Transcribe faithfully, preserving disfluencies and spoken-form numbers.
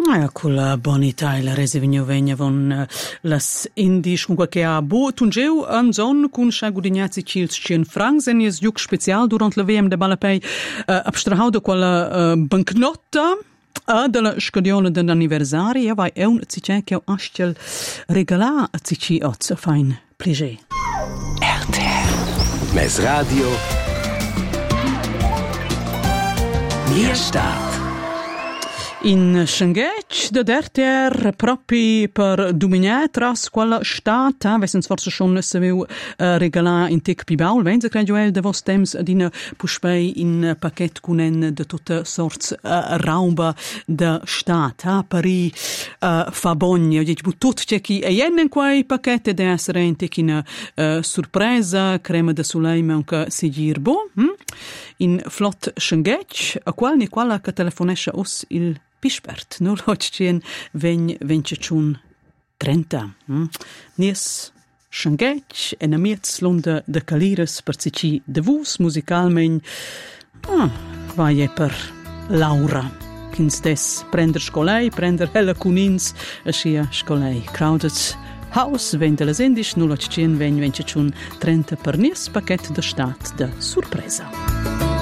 Ah, con la bonità e la resivigno vegna von las indisch con qualche abo tungeu an zon con chagudignazzi chils cien francs en is juk special durant la V M de Balapei uh, abstrahau de quella uh, banknotta a della scodione dell'anniversario e vai è un zice che astel regala zici oz fein plige R T L Mes Radio Mir Stadt in Schengetsch de derter propri per dominare tras quella stata vessens forse schon se viu uh, regala in tic pi baul wenn se creduel de vos temps adina puspei in paquet cunen de tutte sorts uh, rauba de stata pari uh, fabogna e bu tut ceki e jenen quai paquet de essere in tic in uh, sorpresa crema de soleil anche sigirbo hm? In flott Schengetsch a qual ni quala che telefonesce us il Pispert, null hotschien ven vencechun trenta. Hm? Nies Schengetsch en amiets lunde de calires per cici de vus musicalmein. Ah, vai per Laura. Kins des prender scolei, prender hella cunins, a sia scolei. Crowded House vende les indisch null hotschien ven vencechun trenta per nies paquet de stat de surpresa.